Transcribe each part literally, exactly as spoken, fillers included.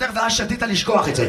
לסדר ואז שתית לשכוח את זה.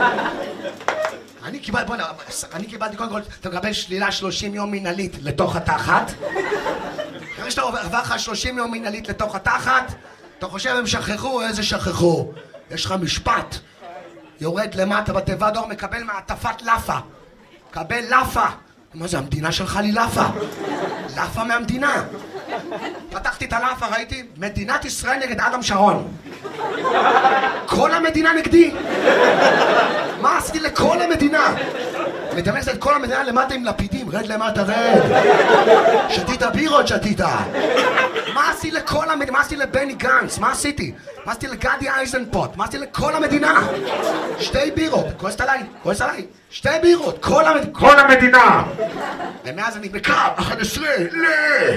אני קיבלתי, בוא'נה, אני קיבלתי קודם כל, אתה מקבל שלילה שלושים יום מנהלית לתוך התחת. אחרי שאתה עובר לך שלושים יום מנהלית לתוך התחת, אתה חושב הם שכחו, איזה שכחו? יש לך משפט. יורד למטה בתיבת דואר, מקבל מעטפת לאפה. מקבל לאפה. מה זה, המדינה שלך לי לאפה? לאפה מהמדינה. פתחתי את הלאפה, ראיתי, מדינת ישראל נגד אדם שרון. כל המדינה נגדי. מה עשיתי לכל המדינה? מדמייס את כל המדינה למטה עם לפידים, רד למטה, רד. שתית בירות, שתית. מה עשיתי לכל המדינה? מה עשיתי לבני גנץ? מה עשיתי? מה עשיתי לגדי אייזנפוט? מה עשיתי לכל המדינה? שתי בירות, כועסת עליי, כועסת עליי. שתי בירות, כל המדינה. כל המדינה. ומאז אני בקו, אחת עשרה, לא.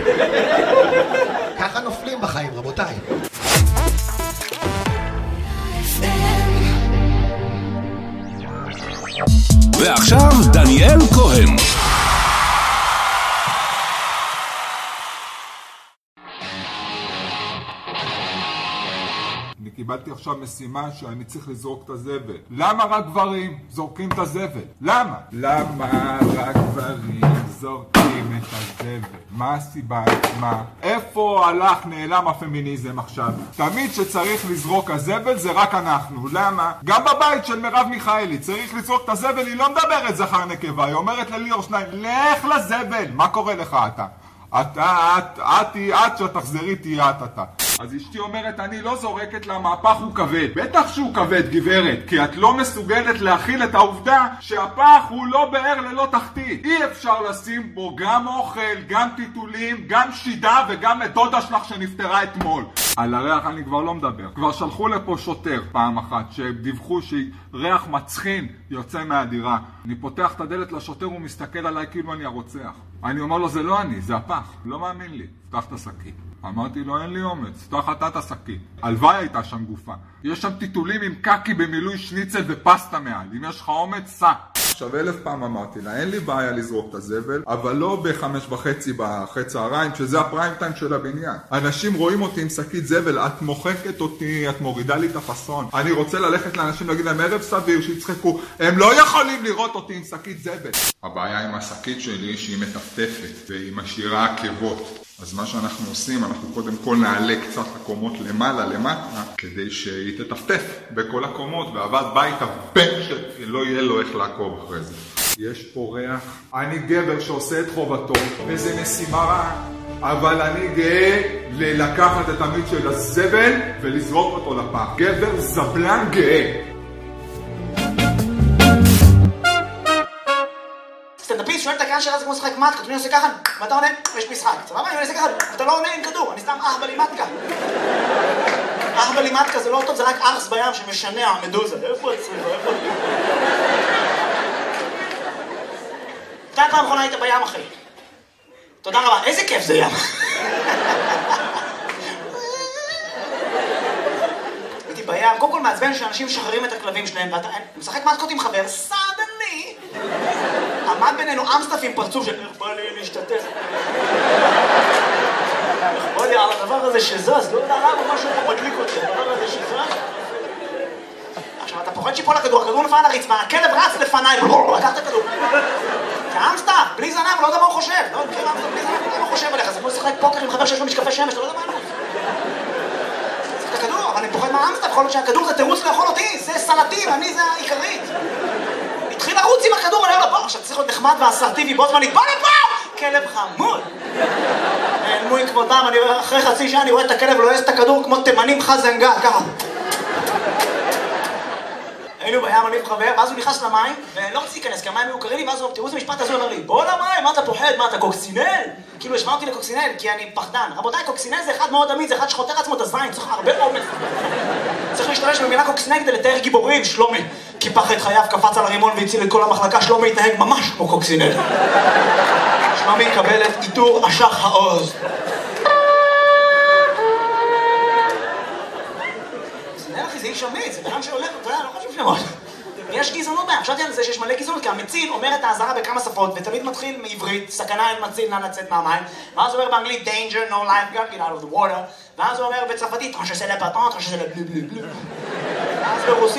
ככה נופלים בחיים, רבותיי. ועכשיו דניאל כהן. אני קיבלתי עכשיו משימה שאני צריך לזרוק את הזבל. למה רק גברים זורקים את הזבל? למה? למה רק גברים זורקים את הזבל? מה הסיבה? מה? איפה הלך נעלם הפמיניזם עכשיו? תמיד שצריך לזרוק הזבל זה רק אנחנו. למה? גם בבית של מרב מיכאלי צריך לזרוק את הזבל, היא לא מדברת זכר נקבה, היא אומרת לליאור שניים, לך לזבל. מה קורה לך אתה? אתה, את, את, את, שתחזרי תהיה את אתה. אז אשתי אומרת, אני לא זורקת למהפך הוא כבד. בטח שהוא כבד, גברת, כי את לא מסוגלת להכיל את העובדה שהפח הוא לא באר ללא תחתית. אי אפשר לשים בו גם אוכל, גם טיטולים, גם שידה וגם את דודה שלך שנפטרה אתמול. על הריח אני כבר לא מדבר. כבר שלחו לפה שוטר פעם אחת שדיווחו שריח מצחין יוצא מהדירה. אני פותח את הדלת לשוטר, הוא מסתכל עליי כאילו אני הרוצח. אני אומר לו, זה לא אני, זה הפח. לא מאמין לי. פתח את השקית. אמרתי לו, אין לי אומץ, פתח אתה את השקית. הלוואי הייתה שם גופה. יש שם טיטולים עם קקי במילוי שניצל ופסטה מעל. אם יש לך אומץ, סע. עכשיו אלף פעם אמרתי לה, אין לי בעיה לזרוק את הזבל, אבל לא בחמש וחצי בחצי צהריים, שזה הפריים טיים של הבניין. אנשים רואים אותי עם שקית זבל, את מוחקת אותי, את מורידה לי את הפסון. אני רוצה ללכת לאנשים להגיד להם, ערב סביר, שיצחקו. הם לא יכולים לראות אותי עם שקית זבל. הבעיה עם השקית שלי שהיא מטפטפת והיא משאירה עקבות. אז מה שאנחנו עושים, אנחנו קודם כל נעלה קצת הקומות למעלה, למטה, כדי שהיא תטפטף בכל הקומות, ועבד בית הבן שלא יהיה לו איך לעקוב אחרי זה. יש פה ריח, אני גבר שעושה את חובתו, וזה משימה רעה, אבל אני גאה ללקחת את המיץ של הזבל ולזרוק אותו לפח. גבר זבלן גאה. סטנדאפיסט שואל את הקהל שלה זה כמו לשחק מתקה, אני עושה ככה, ואתה עונה, יש משחק. סבבה? אני עושה ככה, אתה לא עונה עם כדור, אני סתם אח בלימטקה. אח בלימטקה זה לא טוב, זה רק ארס בים שמשנע, מדוזה. איפה הצריבה? איפה? מתי הפעם האחרונה היית בים, אחי? תודה רבה, איזה כיף זה ים. הייתי בים, קודם כל מעצבן שאנשים משחררים את הכלבים שלהם, ואתה משחק מתקות עם חבר, סדני. עמד בינינו אמסטף עם פרצוף של איך בא לי להשתתף. בוא לי על הדבר הזה שזז, לא יודע למה משהו פה מדליק אותי, הדבר הזה שזז. עכשיו אתה פוחד שיפול לכדור, הכדור נפל על הרצפה, הכלב רץ לפניי, לקח את הכדור. זה אמסטף, בלי זנב, לא יודע מה הוא חושב. לא מכיר אמסטף, בלי זנב, לא יודע מה הוא חושב עליך, זה כמו לשחק פוקר עם חבר שיש לו משקפי שמש, אתה לא יודע מה הוא. זה הכדור, אבל אני פוחד מהאמסטף, יכול להיות שהכדור זה תירוץ לאכול אותי, זה סלטים, אני זה העיקרית. התחיל לרוץ עם הכדור, אני אומר לו, בוא, עכשיו צריך להיות נחמד ואסרטיבי, בו זמנית, בוא לפה! כלב חמוד! נעלמו עם כבודם, אני אחרי חצי שעה אני רואה את הכלב ולועס את הכדור כמו תימנים חזנגה, ככה. היינו בים, אני וחבר, ואז הוא נכנס למים, ולא רציתי להיכנס, כי המים היו קרים לי, ואז הוא, תראו איזה משפט הזה, הוא אומר לי, בוא למים, מה אתה פוחד? מה אתה קוקסינל? כאילו השווה אותי לקוקסינל, כי אני פחדן. רבותיי, קוקסינל זה אחד מאוד עמיד, זה אחד שחותר עצמו את הזין, צריך הרבה אומץ. צריך להשתמש במילה קוקסינל כדי לתאר גיבורים, שלומי. קיפח את חייו, קפץ על הרימון והציל את כל המחלקה, שלומי התנהג ממש כמו קוקסינל. שלומי יקבל את עיטור אשח העוז. קוקסינל אחי, זה איש עמיד, זה בן שהולך, אתה יודע, לא חשוב שמות. יש גזענות בהם, חשבתי על זה שיש מלא גזענות, כי המציל אומר את האזהרה בכמה שפות, ותמיד מתחיל מעברית, סכנה אין מציל, נא לצאת מהמים, ואז הוא אומר באנגלית, danger, no life, get out of the water, ואז הוא אומר בצרפתית, tranche c'est le patin, tranche c'est le bleu bleu bleu, ואז ברוסית,